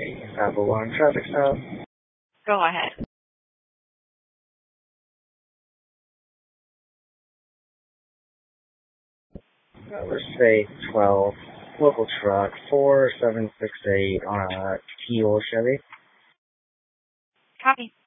Apple One traffic stop. Go ahead. Let's say 12. Local truck 4768 on a teal Chevy. Copy.